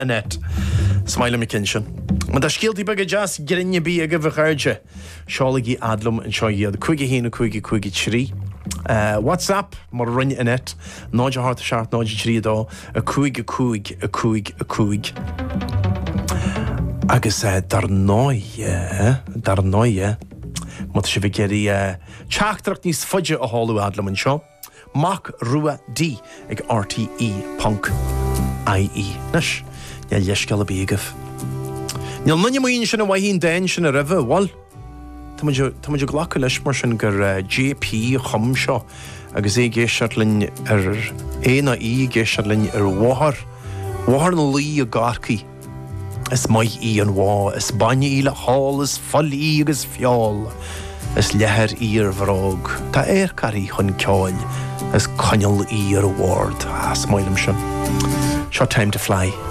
Annette. Smile me kinsin. Maar daar scheelt die bugge jazz grinje bi ag bhairde. Seolagi adlum and shoyiad cuigi heen cuigi chri. WhatsApp mar rinne Annette. Náide hart shart náide chri da a cuig. Agus dar nóie. Mut se vigeri teachtracht níos fudge a hallú adlum an seo. Mac rua D ag RTE.ie. Nish, Níl yeisgal a bíagah. Níl nunne moín sin a wahín dain sin a riveh, wal. Tá muidir ghlacha leis mar sin gur JP chum seo agus géisiart linn éna géisiart linn wahar na lí a garcaí. Is mai an wá, is banne le hall, is fall agus fiall, is lehar bhrág. Tá carí chun ceáil, is canal ar ward. Smilim sin. Short time to fly.